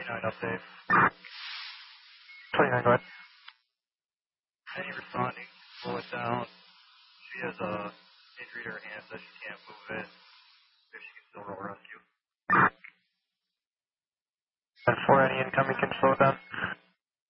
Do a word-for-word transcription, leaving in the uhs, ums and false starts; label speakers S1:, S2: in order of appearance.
S1: twenty-nine update.
S2: twenty-nine, go ahead.
S1: Any responding, slow it down. She has a injury to her hand, so she can't move it. If she can still roll rescue.
S2: And for any incoming, can you slow it down?